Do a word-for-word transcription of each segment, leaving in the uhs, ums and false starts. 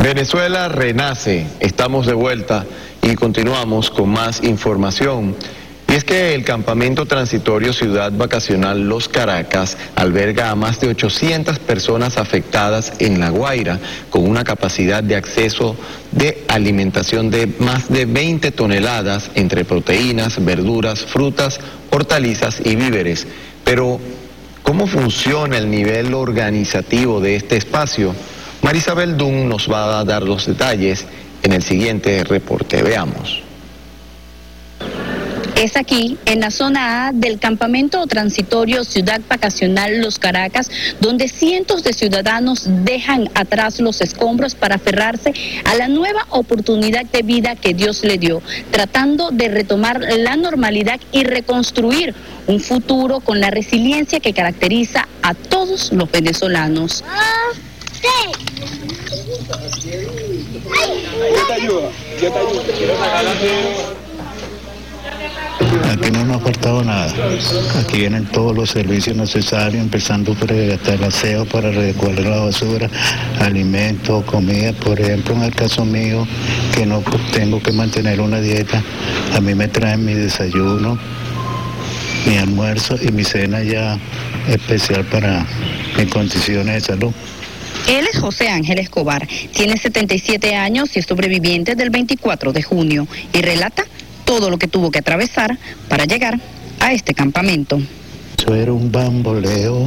Venezuela renace, estamos de vuelta y continuamos con más información. Y es que el campamento transitorio Ciudad Vacacional Los Caracas alberga a más de ochocientas personas afectadas en La Guaira, con una capacidad de acceso de alimentación de más de veinte toneladas entre proteínas, verduras, frutas, hortalizas y víveres. Pero, ¿cómo funciona el nivel organizativo de este espacio? Marisabel Dunn nos va a dar los detalles en el siguiente reporte. Veamos. Es aquí, en la zona A del campamento transitorio Ciudad Vacacional Los Caracas, donde cientos de ciudadanos dejan atrás los escombros para aferrarse a la nueva oportunidad de vida que Dios le dio, tratando de retomar la normalidad y reconstruir un futuro con la resiliencia que caracteriza a todos los venezolanos. Yo te ayudo, yo te ayudo. Aquí no nos ha faltado nada. Aquí vienen todos los servicios necesarios, empezando por el, hasta el aseo para recoger la basura, alimentos, comida. Por ejemplo, en el caso mío, que no tengo que mantener una dieta, a mí me traen mi desayuno, mi almuerzo y mi cena ya especial para mis condiciones de salud. Él es José Ángel Escobar, tiene setenta y siete años y es sobreviviente del veinticuatro de junio y relata todo lo que tuvo que atravesar para llegar a este campamento. Eso era un bamboleo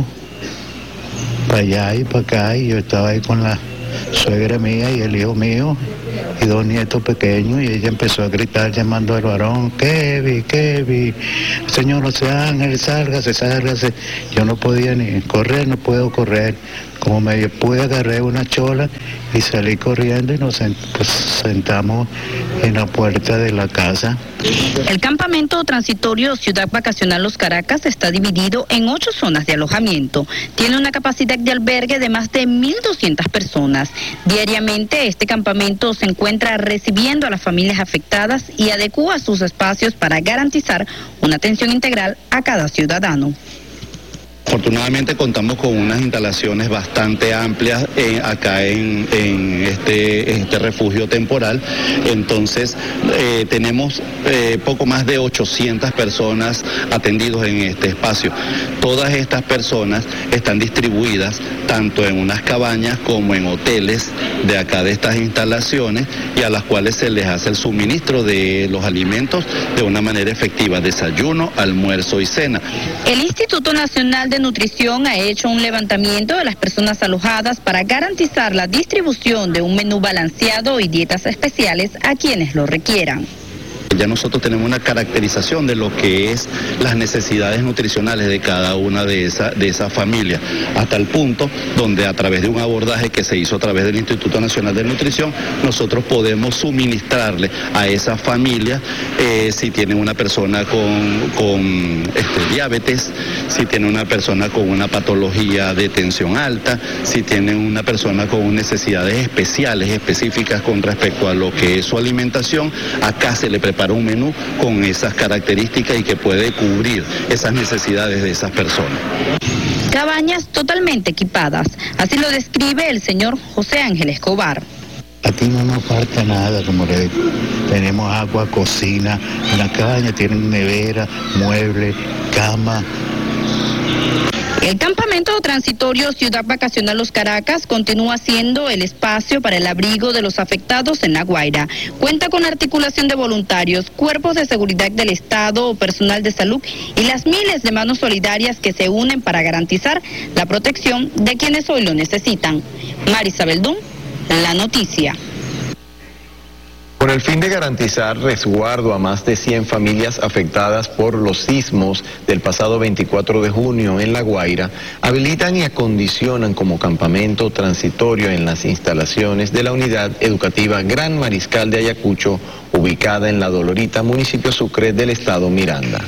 para allá y para acá, y yo estaba ahí con la suegra mía y el hijo mío y dos nietos pequeños, y ella empezó a gritar llamando al varón: Kevin, Kevin, señor José Ángel, sálgase, sálgase. Yo no podía ni correr, no puedo correr. Como medio pude, agarré una chola y salí corriendo y nos pues, sentamos en la puerta de la casa. El campamento transitorio Ciudad Vacacional Los Caracas está dividido en ocho zonas de alojamiento. Tiene una capacidad de albergue de más de mil doscientas personas. Diariamente este campamento se encuentra recibiendo a las familias afectadas y adecúa sus espacios para garantizar una atención integral a cada ciudadano. Afortunadamente contamos con unas instalaciones bastante amplias eh, acá en, en, este, en este refugio temporal. Entonces eh, tenemos eh, poco más de ochocientas personas atendidos en este espacio. Todas estas personas están distribuidas tanto en unas cabañas como en hoteles de acá de estas instalaciones, y a las cuales se les hace el suministro de los alimentos de una manera efectiva: desayuno, almuerzo y cena. El Instituto Nacional de Nutrición ha hecho un levantamiento de las personas alojadas para garantizar la distribución de un menú balanceado y dietas especiales a quienes lo requieran. Ya nosotros tenemos una caracterización de lo que es las necesidades nutricionales de cada una de esas de esas familias, hasta el punto donde, a través de un abordaje que se hizo a través del Instituto Nacional de Nutrición, nosotros podemos suministrarle a esa familia, eh, si tiene una persona con, con este, diabetes, si tiene una persona con una patología de tensión alta, si tiene una persona con necesidades especiales, específicas con respecto a lo que es su alimentación. Acá se le prepara un menú con esas características y que puede cubrir esas necesidades de esas personas. Cabañas totalmente equipadas, así lo describe el señor José Ángel Escobar. Aquí no nos falta nada, como le digo. Tenemos agua, cocina, en la cabaña tienen nevera, muebles, cama. El campamento transitorio Ciudad Vacacional Los Caracas continúa siendo el espacio para el abrigo de los afectados en La Guaira. Cuenta con articulación de voluntarios, cuerpos de seguridad del Estado, personal de salud y las miles de manos solidarias que se unen para garantizar la protección de quienes hoy lo necesitan. Marisabel Dunn, La Noticia. Con el fin de garantizar resguardo a más de cien familias afectadas por los sismos del pasado veinticuatro de junio en La Guaira, habilitan y acondicionan como campamento transitorio en las instalaciones de la Unidad Educativa Gran Mariscal de Ayacucho, ubicada en La Dolorita, municipio Sucre del estado Miranda.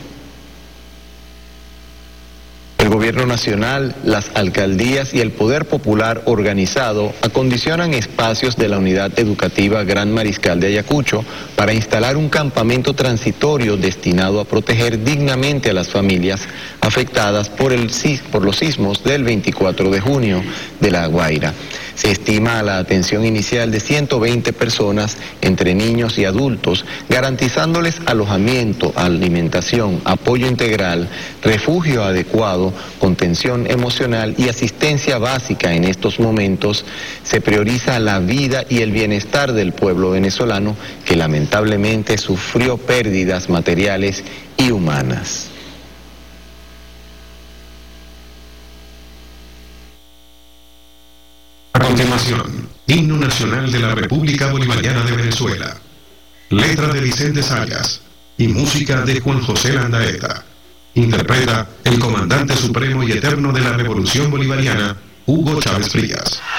El Gobierno Nacional, las alcaldías y el Poder Popular organizado acondicionan espacios de la Unidad Educativa Gran Mariscal de Ayacucho para instalar un campamento transitorio destinado a proteger dignamente a las familias afectadas por, el, por los sismos del veinticuatro de junio de La Guaira. Se estima la atención inicial de ciento veinte personas, entre niños y adultos, garantizándoles alojamiento, alimentación, apoyo integral, refugio adecuado, contención emocional y asistencia básica. En estos momentos se prioriza la vida y el bienestar del pueblo venezolano, que lamentablemente sufrió pérdidas materiales y humanas. A continuación, Himno Nacional de la República Bolivariana de Venezuela. Letra de Vicente Sayas y música de Juan José Landaeta. Interpreta el comandante supremo y eterno de la Revolución Bolivariana, Hugo Chávez Frías.